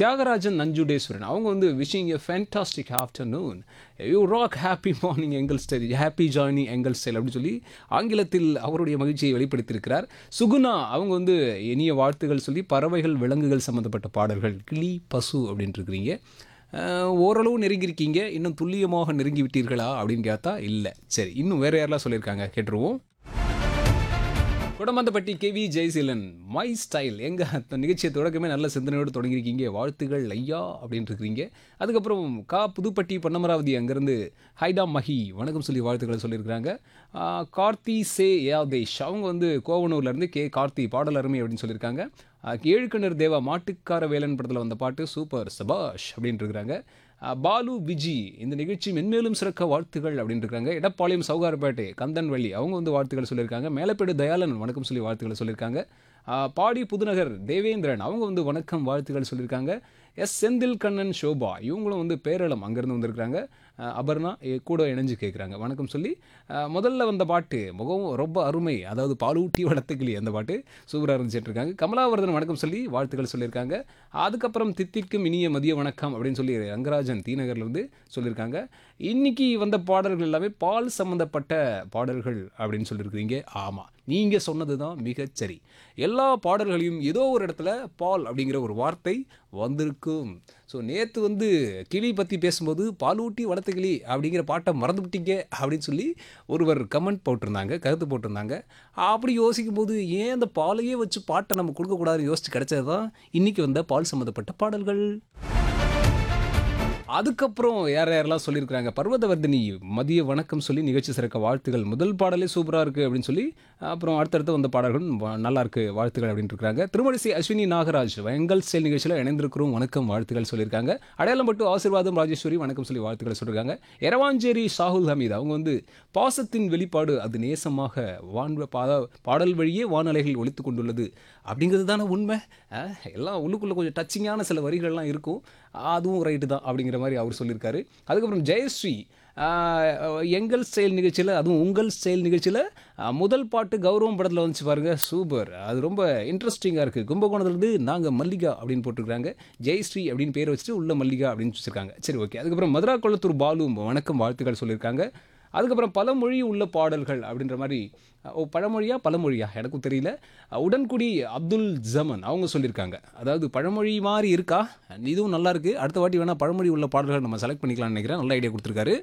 தியாகராஜன் நஞ்சுடேஸ்வரன் அவங்க வந்து wishing a fantastic afternoon you rock happy morning எங்கள் ஸ்டைல் ஹாப்பி ஜார்னி எங்கள் ஸ்டைல் அப்படின்னு சொல்லி ஆங்கிலத்தில் அவருடைய மகிழ்ச்சியை வெளிப்படுத்தியிருக்கிறார். சுகுணா அவங்க வந்து இனிய வாழ்த்துகள் சொல்லி பறவைகள் விலங்குகள் சம்மந்தப்பட்ட பாடல்கள் கிளி பசு அப்படின்ட்டு இருக்கிறீங்க. ஓரளவு நெருங்கியிருக்கீங்க, இன்னும் துல்லியமாக நெருங்கி விட்டீர்களா அப்படின்னு கேட்டா இல்லை. சரி, இன்னும் வேறு யாரெல்லாம் சொல்லியிருக்காங்க கேட்டுருவோம். Kudamanthapatti KV Jayaseelan my style எங்கள் நிகழ்ச்சியை தொடக்கமே நல்ல சிந்தனையோடு தொடங்கியிருக்கீங்க, வாழ்த்துகள் ஐயா அப்படின்ட்டு இருக்கிறீங்க. அதுக்கப்புறம் புதுப்பட்டி பொன்னமராவதி அங்கேருந்து ஹைடா மஹி வணக்கம் சொல்லி வாழ்த்துக்களை சொல்லியிருக்கிறாங்க. கார்த்தி சே யாதேஷ் அவங்க வந்து கோவனூர்லேருந்து கார்த்தி பாடல் அருமை அப்படின்னு சொல்லியிருக்காங்க. ஏழுக்கிணர் தேவா மாட்டுக்கார வேலன் படத்தில் வந்த பாட்டு சூப்பர் சபாஷ் அப்படின்ட்டு இருக்கிறாங்க. பாலு விஜி இந்த நிகழ்ச்சி மென்மேலும் சிறக்க வாழ்த்துகள் அப்படின்னு இருக்காங்க. எடப்பாளையம் சௌகார்பேட்டை கந்தன்வள்ளி அவங்க வந்து வாழ்த்துக்கள் சொல்லியிருக்காங்க. மேலப்பேடு தயாளன் வணக்கம் சொல்லி வாழ்த்துக்களை சொல்லியிருக்காங்க. பாடி புதுநகர் தேவேந்திரன் அவங்க வந்து வணக்கம் வாழ்த்துக்கள் சொல்லியிருக்காங்க. செந்தில் கண்ணன் ஷோபா இவங்களும் வந்து பேரளம் அங்கேருந்து வந்திருக்கிறாங்க. அபர்ணா கூட இணைஞ்சு கேட்குறாங்க வணக்கம் சொல்லி. முதல்ல வந்த பாட்டு முகம் ரொம்ப அருமை, அதாவது பாலூட்டி வளர்த்துக்கிளி அந்த பாட்டு சூப்பராக இருந்துச்சுட்ருக்காங்க. கமலாவர்தன் வணக்கம் சொல்லி வாழ்த்துக்கள் சொல்லியிருக்காங்க. அதுக்கப்புறம் தித்திக்கும் இனிய மதிய வணக்கம் அப்படின்னு சொல்லி ரங்கராஜன் தீநகர்லேருந்து சொல்லியிருக்காங்க. இன்றைக்கி வந்த பாடல்கள் எல்லாமே பால் சம்மந்தப்பட்ட பாடல்கள் அப்படின்னு சொல்லியிருக்கிறீங்க. ஆமாம், நீங்கள் சொன்னது தான் மிகச்சரி. எல்லா பாடல்களையும் ஏதோ ஒரு இடத்துல பால் அப்படிங்கிற ஒரு வார்த்தை வந்திருக்கும். ஸோ நேற்று வந்து கிளி பற்றி பேசும்போது பாலூட்டி வளர்த்த கிளி அப்படிங்கிற பாட்டை மறந்துவிட்டீங்க அப்படின்னு சொல்லி ஒருவர் கமெண்ட் போட்டிருந்தாங்க, கருத்து போட்டிருந்தாங்க. அப்படி யோசிக்கும் போது ஏன் அந்த பாலையே வச்சு பாட்டை நம்ம கொடுக்கக்கூடாதுன்னு யோசிச்சு கிடைச்சது தான் இன்றைக்கி வந்த பால் சம்மந்தப்பட்ட பாடல்கள். அதுக்கப்புறம் யாரெல்லாம் சொல்லியிருக்கிறாங்க. பர்வதவர்தினி மதிய வணக்கம் சொல்லி நிகழ்ச்சி சிறக்க வாழ்த்துகள், முதல் பாடலே சூப்பராக இருக்குது அப்படின்னு சொல்லி. அப்புறம் அடுத்தடுத்து வந்த பாடல்கள் நல்லா இருக்குது வாழ்த்துக்கள் அப்படின்ட்டு இருக்காங்க. திருமணிசை அஸ்வினி நாகராஜ் எங்கள் ஸ்டைல் நிகழ்ச்சியில் இணைந்திருக்கிறோம் வணக்கம் வாழ்த்துக்கள் சொல்லியிருக்காங்க. அடையாளம்பட்டு ஆசீர்வாதம் ராஜேஸ்வரி வணக்கம் சொல்லி வாழ்த்துக்களை சொல்லியிருக்காங்க. எரவாஞ்சேரி ஷாகுல் ஹமீத் அவங்க வந்து பாசத்தின் வெளிப்பாடு அது நேசமாக பாடல் வழியே வானலைகள் ஒலித்து கொண்டுள்ளது அப்படிங்கிறது தானே உண்மை. எல்லாம் உள்ளுக்குள்ளே கொஞ்சம் டச்சிங்கான சில வரிகள்லாம் இருக்கும், அதுவும் ரைட்டு தான் அப்படிங்கிற மாதிரி அவர் சொல்லியிருக்காரு. அதுக்கப்புறம் ஜெயஸ்ரீ எங்கள் ஸ்டைல் நிகழ்ச்சியில், அதுவும் உங்கள் ஸ்டைல் நிகழ்ச்சியில் முதல் பாட்டு கௌரவம் படத்தில் வந்துச்சு பாருங்கள், சூப்பர், அது ரொம்ப இன்ட்ரெஸ்டிங்காக இருக்குது. கும்பகோணத்துலேருந்து நாங்கள் மல்லிகா அப்படின்னு போட்டிருக்காங்க. ஜெயஸ்ரீ அப்படின்னு பேர் வச்சுட்டு உள்ள மல்லிகா அப்படின்னு வச்சுருக்காங்க. சரி, ஓகே. அதுக்கப்புறம் மதுரா கொளத்தூர் பாலு வணக்கம் வாழ்த்துக்கள் சொல்லியிருக்காங்க. அதுக்கப்புறம் பலமொழி உள்ள பாடல்கள் அப்படின்ற மாதிரி, பழமொழியா எனக்கும் தெரியல. உடன்குடி அப்துல் ஜமன் அவங்க சொல்லியிருக்காங்க, அதாவது பழமொழி மாதிரி இருக்கா, இதுவும் நல்லா இருக்குது, அடுத்த வாட்டி வேணால் பழமொழி உள்ள பாடல்கள் நம்ம செலக்ட் பண்ணிக்கலாம்னு நினைக்கிறேன். நல்ல ஐடியா கொடுத்துருக்காரு.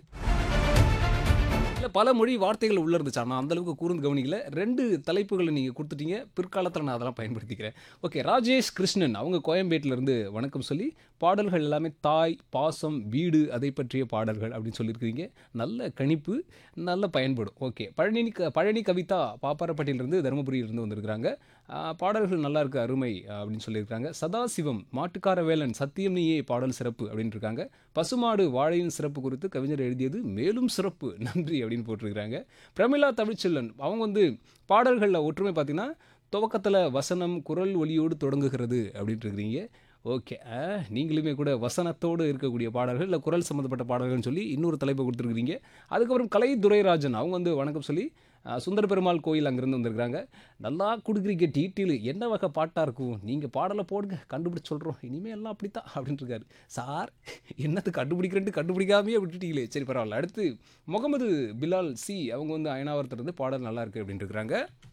இல்லை, பல மொழி வார்த்தைகள் உள்ளே இருந்துச்சு, ஆனால் அந்தளவுக்கு கூர்ந்து கவனிக்கல. 2 தலைப்புகளை நீங்கள் கொடுத்துட்டீங்க, பிற்காலத்தில் நான் அதெல்லாம் பயன்படுத்திக்கிறேன். ஓகே. ராஜேஷ் கிருஷ்ணன் அவங்க கோயம்பேட்டிலேருந்து வணக்கம் சொல்லி பாடல்கள் எல்லாமே தாய் பாசம் வீடு அதை பற்றிய பாடல்கள் அப்படின்னு சொல்லியிருக்கிறீங்க. நல்ல கணிப்பு, நல்ல பயன்படும். ஓகே. பழனி கவிதா பாப்பாரப்பட்டியிலிருந்து தருமபுரியிலிருந்து வந்திருக்கிறாங்க. பாடல்கள் நல்லா இருக்குது அருமை அப்படின்னு சொல்லியிருக்காங்க. சதாசிவம் மாட்டுக்கார வேலன் சத்தியம் நீயே பாடல் சிறப்பு அப்படின்னு இருக்காங்க. பசுமாடு வாழையின் சிறப்பு குறித்து கவிஞர் எழுதியது மேலும் சிறப்பு நன்றி அப்படின்னு போட்டிருக்கிறாங்க. பிரமிளா தமிழ்ச்செல்வன் அவங்க வந்து பாடல்களில் ஒற்றுமை பார்த்திங்கன்னா துவக்கத்தில் வசனம் குரல் ஒலியோடு தொடங்குகிறது அப்படின்ட்டு இருக்கிறீங்க. ஓகே. நீங்களுமே கூட வசனத்தோடு இருக்கக்கூடிய பாடல்கள் இல்லை குரல் சம்மந்தப்பட்ட பாடல்கள்னு சொல்லி இன்னொரு தலைப்பை கொடுத்துருக்குறீங்க. அதுக்கப்புறம் கலை துரைராஜன் அவங்க வந்து வணக்கம் சொல்லி சுந்தர பெருமாள் கோயில் அங்கேருந்து வந்திருக்கிறாங்க. நல்லா கொடுக்குறீங்க டீட்டெயில், என்ன வகை பாட்டாக இருக்கும், நீங்கள் பாடலை போடுங்க கண்டுபிடிச்சி சொல்கிறோம், இனிமேல் எல்லாம் அப்படித்தான் அப்படின்ட்டு இருக்காரு. சார் என்னது கண்டுபிடிக்கிறேன்ட்டு கண்டுபிடிக்காமே விட்டுட்டீங்களே. சரி, பரவாயில்ல. அடுத்து முகமது பிலால் அவங்க வந்து அயனாவரத்துலேருந்து பாடல் நல்லா இருக்குது அப்படின்ட்டு இருக்கிறாங்க.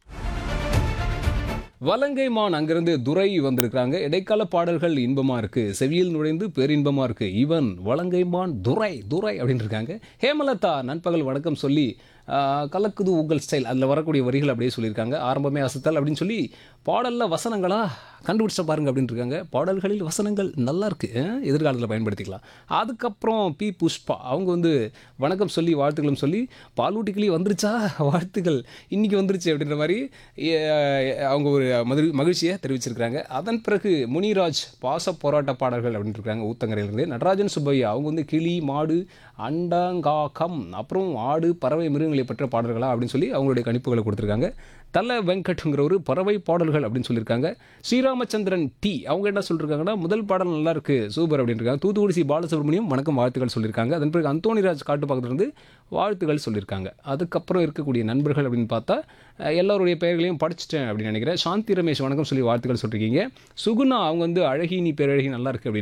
வலங்கைமான் அங்கிருந்து துரை வந்திருக்கிறாங்க. இடைக்கால பாடல்கள் இன்பமாக இருக்குது, செவியில் நுழைந்து பேரின்பமாக இருக்குது, ஈவன் வலங்கைமான் துரை அப்படின்னு இருக்காங்க. ஹேமலதா நண்பகல் வணக்கம் சொல்லி கலக்குது உங்கள் ஸ்டைல் அதில் வரக்கூடிய வரிகள் அப்படியே சொல்லியிருக்காங்க. ஆரம்பமே அசத்தல் அப்படின்னு சொல்லி பாடலில் வசனங்களா கண்டுபிடிச்ச பாருங்க அப்படின்னு இருக்காங்க. பாடல்களில் வசனங்கள் நல்லா இருக்குது, எதிர்காலத்தில் பயன்படுத்திக்கலாம். அதுக்கப்புறம் பி புஷ்பா அவங்க வந்து வணக்கம் சொல்லி வாழ்த்துக்களும் சொல்லி பாலூட்டிக்கிளி வந்துருச்சா வாழ்த்துக்கள் இன்றைக்கி வந்துருச்சு அப்படின்ற மாதிரி அவங்க ஒரு மகிழ்ச்சியை தெரிவிச்சிருக்கிறாங்க. அதன் பிறகு முனிராஜ் பாச போராட்ட பாடல்கள் அப்படின்ட்டு இருக்காங்க ஊத்தங்கரையிலேருந்து. நடராஜன் சுப்பையா அவங்க வந்து கிளி மாடு அண்டாங்காக்கம் அப்புறம் ஆடு பறவை மிருகங்களை பற்ற பாடல்களா அப்படின்னு சொல்லி அவங்களுடைய கணிப்புகளை கொடுத்துருக்காங்க. தல வெங்கட்ங்கிற ஒரு பறவை பாடல்கள் அப்படின்னு சொல்லியிருக்காங்க. ஸ்ரீராமச்சந்திரன் அவங்க என்ன சொல்லியிருக்காங்கன்னா முதல் பாடல் நல்லா இருக்குது சூப்பர் அப்படின்னு இருக்காங்க. தூத்துக்குடி பாலசுப்ரமணியம் வணக்கம் வாழ்த்துக்கள் சொல்லியிருக்காங்க. அதன் பிறகு அந்தோணிராஜ் காட்டுப்பாக்கத்திலிருந்து வாழ்த்துக்கள் சொல்லியிருக்காங்க. அதுக்கப்புறம் இருக்கக்கூடிய நண்பர்கள் அப்படின்னு பார்த்தா எல்லாருடைய பெயர்களையும் படிச்சுட்டேன் அப்படின்னு நினைக்கிறேன். சாந்தி ரமேஷ் வணக்கம் சொல்லி வாழ்த்துக்கள் சொல்லியிருக்கீங்க. சுகுணா அவங்க வந்து அழகி நீ பேரழகி நல்லா இருக்குது அப்படின்னு